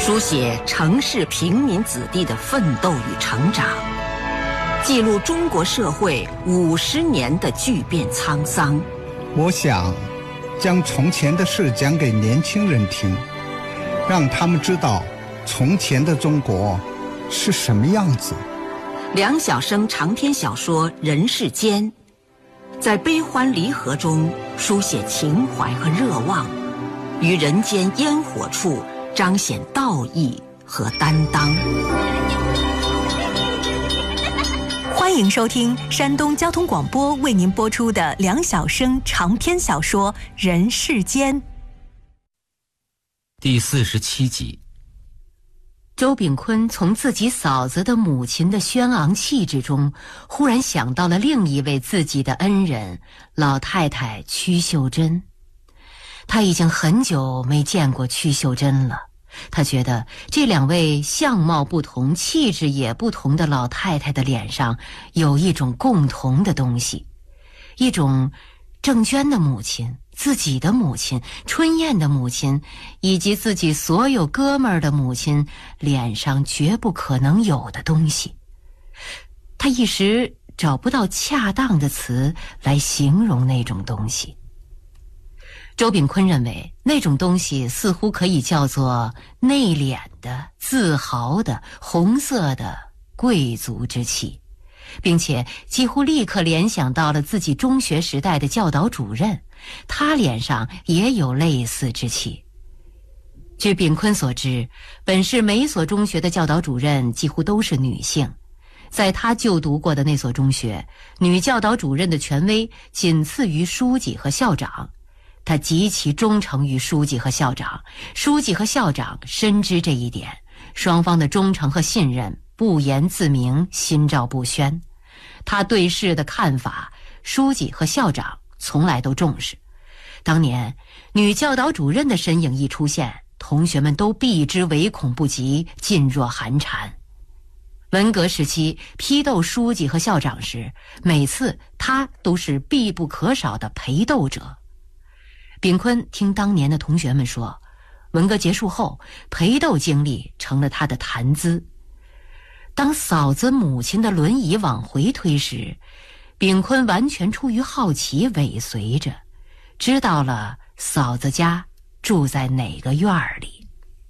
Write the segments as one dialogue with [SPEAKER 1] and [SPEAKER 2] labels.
[SPEAKER 1] 书写城市平民子弟的奋斗与成长，记录中国社会50年的巨变沧桑。
[SPEAKER 2] 我想将从前的事讲给年轻人听，让他们知道从前的中国是什么样子。
[SPEAKER 1] 梁晓声长篇小说《人世间》，在悲欢离合中书写情怀和热望，于人间烟火处彰显道义和担当。
[SPEAKER 3] 欢迎收听山东交通广播为您播出的梁晓声长篇小说《人世间》
[SPEAKER 4] 第47集。
[SPEAKER 1] 周秉昆从自己嫂子的母亲的轩昂气质中，忽然想到了另一位自己的恩人，老太太屈秀珍。他已经很久没见过屈秀珍了，他觉得这两位相貌不同、气质也不同的老太太的脸上有一种共同的东西，一种郑娟的母亲、自己的母亲、春燕的母亲，以及自己所有哥们儿的母亲脸上绝不可能有的东西。他一时找不到恰当的词来形容那种东西。周秉昆认为那种东西似乎可以叫做内敛的、自豪的、红色的贵族之气，并且几乎立刻联想到了自己中学时代的教导主任，他脸上也有类似之气。据秉昆所知，本市每所中学的教导主任几乎都是女性，在他就读过的那所中学，女教导主任的权威仅次于书记和校长。他极其忠诚于书记和校长，书记和校长深知这一点，双方的忠诚和信任不言自明，心照不宣。他对事的看法，书记和校长从来都重视。当年女教导主任的身影一出现，同学们都避之唯恐不及，噤若寒蝉。文革时期批斗书记和校长时，每次他都是必不可少的陪斗者。秉昆听当年的同学们说，文革结束后，陪斗经历成了他的谈资。当嫂子母亲的轮椅往回推时，秉昆完全出于好奇尾随着，知道了嫂子家住在哪个院里。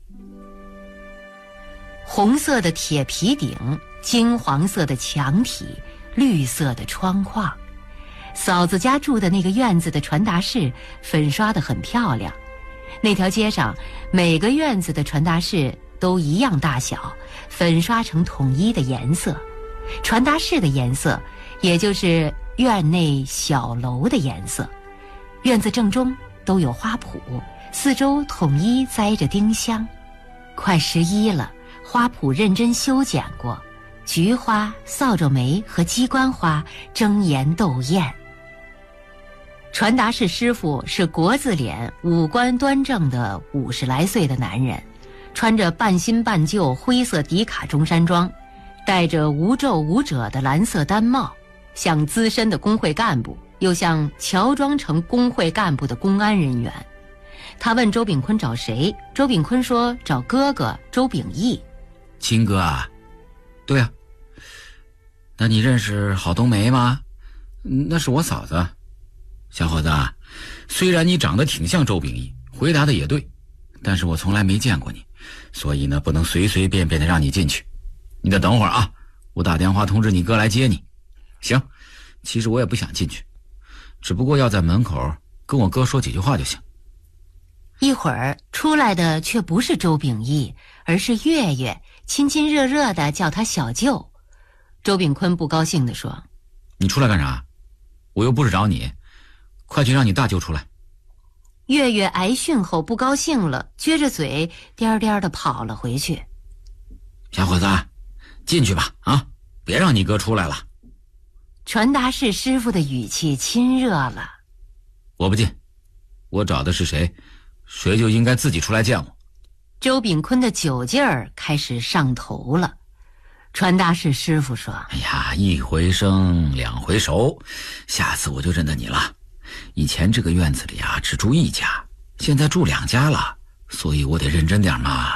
[SPEAKER 1] 红色的铁皮顶，金黄色的墙体，绿色的窗框。嫂子家住的那个院子的传达室粉刷得很漂亮，那条街上每个院子的传达室都一样大小，粉刷成统一的颜色。传达室的颜色也就是院内小楼的颜色。院子正中都有花圃，四周统一栽着丁香。快11了，花圃认真修剪过，菊花、扫帚梅和鸡冠花争妍斗艳。传达室师傅是国字脸、五官端正的50来岁的男人，穿着半新半旧灰色迪卡中山装，戴着无皱无褶的蓝色单帽，像资深的工会干部，又像乔装成工会干部的公安人员。他问周秉昆找谁，周秉昆说找哥哥周秉义。
[SPEAKER 4] 亲哥啊？对啊。那你认识郝冬梅吗？那是我嫂子。小伙子，虽然你长得挺像周秉义，回答的也对，但是我从来没见过你，所以呢，不能随随便便的让你进去。你得等会儿啊，我打电话通知你哥来接你。行，其实我也不想进去，只不过要在门口跟我哥说几句话就行。
[SPEAKER 1] 一会儿出来的却不是周秉义，而是月月，亲亲热热的叫他小舅。周秉昆不高兴地说：
[SPEAKER 4] 你出来干啥？我又不是找你，快去让你大舅出来。
[SPEAKER 1] 月月挨训后不高兴了，撅着嘴颠颠地跑了回去。
[SPEAKER 4] 小伙子，进去吧啊，别让你哥出来了。
[SPEAKER 1] 传达室师傅的语气亲热了。
[SPEAKER 4] 我不进，我找的是谁，谁就应该自己出来见我。
[SPEAKER 1] 周秉昆的酒劲儿开始上头了。传达室师傅说：
[SPEAKER 4] 哎呀，一回生两回熟，下次我就认得你了。以前这个院子里啊只住一家，现在住2家了，所以我得认真点嘛。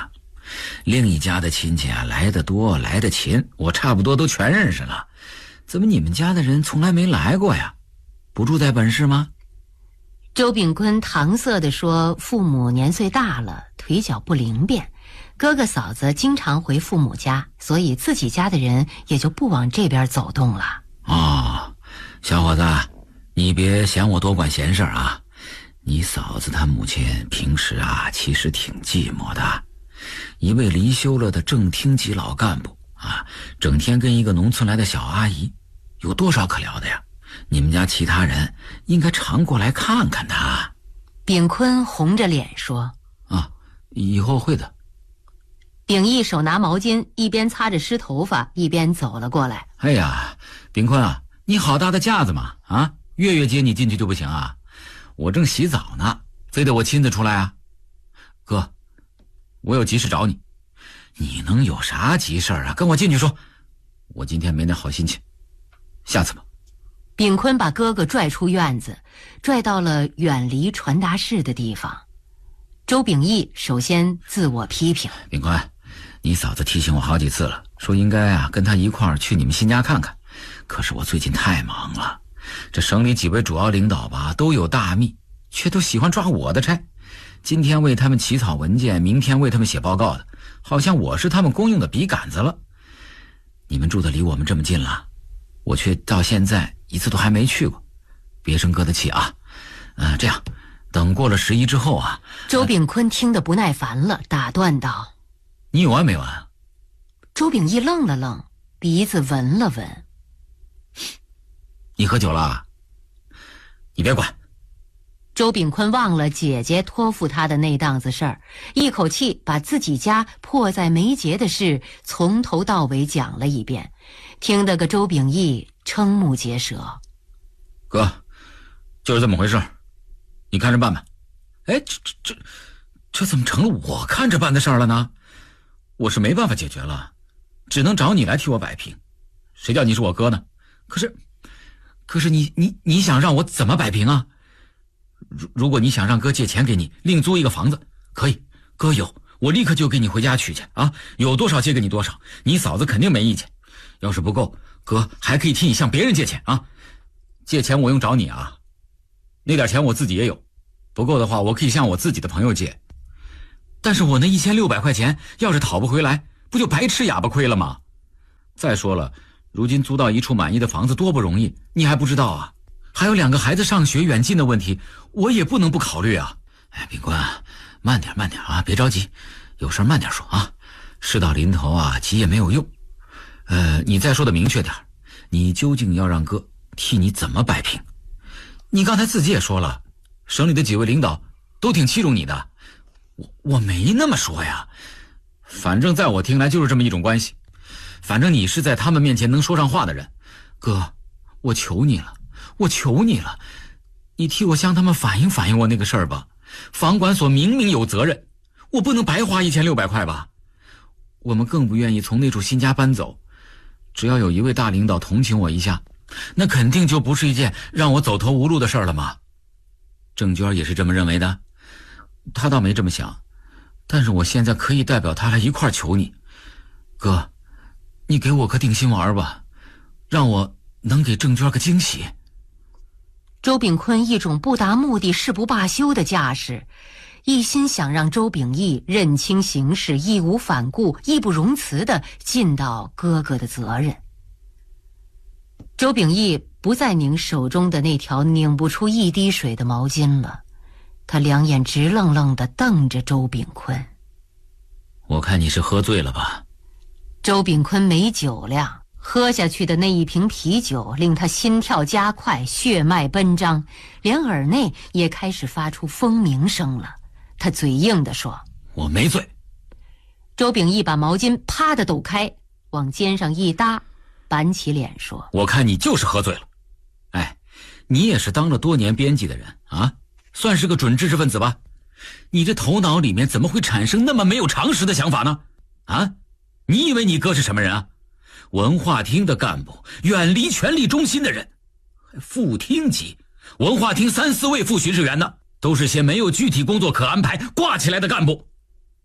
[SPEAKER 4] 另一家的亲戚啊，来得多，来得勤，我差不多都全认识了。怎么你们家的人从来没来过呀？不住在本市吗？
[SPEAKER 1] 周炳坤搪塞地说，父母年岁大了，腿脚不灵便，哥哥嫂子经常回父母家，所以自己家的人也就不往这边走动了。
[SPEAKER 4] 哦，小伙子，你别嫌我多管闲事啊。你嫂子她母亲平时啊，其实挺寂寞的，一位离休了的正厅级老干部啊，整天跟一个农村来的小阿姨，有多少可聊的呀？你们家其他人应该常过来看看她。
[SPEAKER 1] 炳坤红着脸说：
[SPEAKER 4] 啊，以后会的。
[SPEAKER 1] 炳义手拿毛巾，一边擦着湿头发，一边走了过来。
[SPEAKER 4] 哎呀，炳坤啊，你好大的架子嘛！啊，月月接你进去就不行啊？我正洗澡呢，非得我亲自出来啊？哥，我有急事找你。你能有啥急事啊？跟我进去说。我今天没那好心情，下次吧。
[SPEAKER 1] 炳坤把哥哥拽出院子，拽到了远离传达室的地方。周秉义首先自我批评：
[SPEAKER 4] 炳坤，你嫂子提醒我好几次了，说应该啊跟她一块儿去你们新家看看。可是我最近太忙了，这省里几位主要领导吧都有大秘，却都喜欢抓我的差。今天为他们起草文件，明天为他们写报告的，好像我是他们公用的笔杆子了。你们住的离我们这么近了，我却到现在一次都还没去过，别生哥的气啊。这样等过了11之后啊。
[SPEAKER 1] 周炳坤听得不耐烦了，打断道：
[SPEAKER 4] 你有完没完？
[SPEAKER 1] 周秉义愣了愣，鼻子闻了闻。
[SPEAKER 4] 你喝酒了？你别管。
[SPEAKER 1] 周炳坤忘了姐姐托付他的那档子事儿，一口气把自己家迫在眉睫的事从头到尾讲了一遍，听得个周秉义瞠目结舌。
[SPEAKER 4] 哥，就是这么回事，你看着办吧。哎，这怎么成了我看着办的事儿了呢？我是没办法解决了，只能找你来替我摆平。谁叫你是我哥呢？可是你想让我怎么摆平啊？如果你想让哥借钱给你另租一个房子，可以，哥有，我立刻就给你回家取去啊，有多少借给你多少，你嫂子肯定没意见。要是不够，哥还可以替你向别人借钱啊。借钱我用找你啊，那点钱我自己也有，不够的话我可以向我自己的朋友借。但是我那1600块钱要是讨不回来，不就白吃哑巴亏了吗？再说了，如今租到一处满意的房子多不容易，你还不知道啊？还有2个孩子上学远近的问题，我也不能不考虑啊。哎，炳坤，慢点啊，别着急，有事慢点说啊。事到临头啊，急也没有用。你再说的明确点，你究竟要让哥替你怎么摆平？你刚才自己也说了，省里的几位领导都挺器重你的。我没那么说呀，反正在我听来就是这么一种关系。反正你是在他们面前能说上话的人，哥，我求你了，你替我向他们反映我那个事儿吧。房管所明明有责任，我不能白花1600块吧？我们更不愿意从那处新家搬走，只要有一位大领导同情我一下，那肯定就不是一件让我走投无路的事儿了吗？郑娟也是这么认为的，她倒没这么想，但是我现在可以代表她来一块儿求你，哥，你给我个定心丸吧，让我能给郑娟个惊喜。
[SPEAKER 1] 周炳坤一种不达目的誓不罢休的架势，一心想让周秉义认清形势，义无反顾，义不容辞地尽到哥哥的责任。周秉义不再拧手中的那条拧不出一滴水的毛巾了，他两眼直愣愣地瞪着周炳坤。
[SPEAKER 4] 我看你是喝醉了吧？
[SPEAKER 1] 周炳坤没酒量，喝下去的那一瓶啤酒令他心跳加快，血脉奔张，连耳内也开始发出蜂鸣声了。他嘴硬地说：
[SPEAKER 4] 我没醉。
[SPEAKER 1] 周秉义把毛巾啪地抖开，往肩上一搭，板起脸说：
[SPEAKER 4] 我看你就是喝醉了。哎，你也是当了多年编辑的人啊，算是个准知识分子吧？你这头脑里面怎么会产生那么没有常识的想法呢？啊，你以为你哥是什么人啊？文化厅的干部，远离权力中心的人，还副厅级，文化厅3、4位副巡视员呢，都是些没有具体工作可安排挂起来的干部。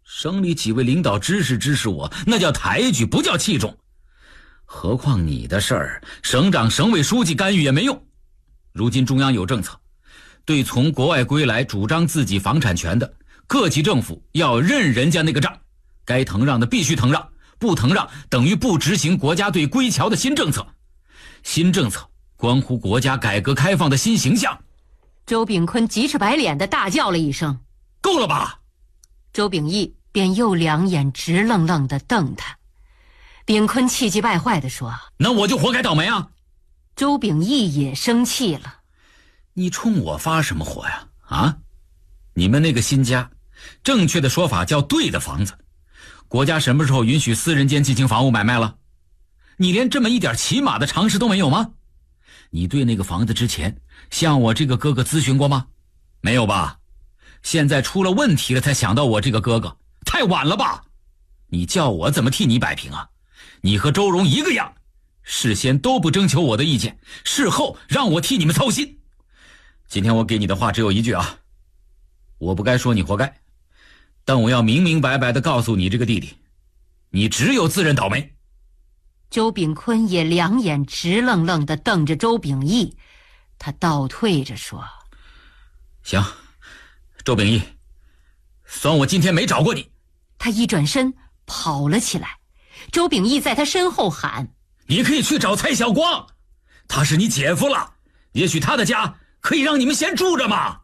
[SPEAKER 4] 省里几位领导支持我，那叫抬举，不叫器重。何况你的事儿，省长、省委书记干预也没用。如今中央有政策，对从国外归来主张自己房产权的各级政府要认人家那个账，该腾让的必须腾让，不腾让等于不执行国家对归侨的新政策。新政策关乎国家改革开放的新形象。
[SPEAKER 1] 周炳坤急赤白脸地大叫了一声：“
[SPEAKER 4] 够了吧！”
[SPEAKER 1] 周秉义便又两眼直愣愣地瞪他。炳坤气急败坏地说：“
[SPEAKER 4] 那我就活该倒霉啊！”
[SPEAKER 1] 周秉义也生气了：“
[SPEAKER 4] 你冲我发什么火呀？啊？你们那个新家，正确的说法叫对的房子，国家什么时候允许私人间进行房屋买卖了？你连这么一点起码的常识都没有吗？你对那个房子之前向我这个哥哥咨询过吗？没有吧？现在出了问题了才想到我这个哥哥，太晚了吧？你叫我怎么替你摆平啊？你和周荣一个样，事先都不征求我的意见，事后让我替你们操心。今天我给你的话只有一句啊，我不该说你活该，但我要明明白白地告诉你这个弟弟，你只有自认倒霉。”
[SPEAKER 1] 周炳坤也两眼直愣愣地瞪着周秉义，他倒退着说：“
[SPEAKER 4] 行，周秉义，算我今天没找过你。”
[SPEAKER 1] 他一转身跑了起来，周秉义在他身后喊：“
[SPEAKER 4] 你可以去找蔡晓光，他是你姐夫了，也许他的家可以让你们先住着嘛。”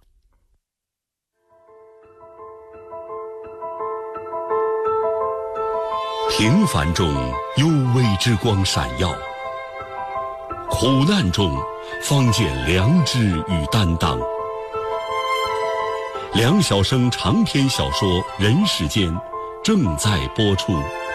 [SPEAKER 5] 平凡中幽微之光闪耀，苦难中方见良知与担当。梁晓声长篇小说《人世间》正在播出。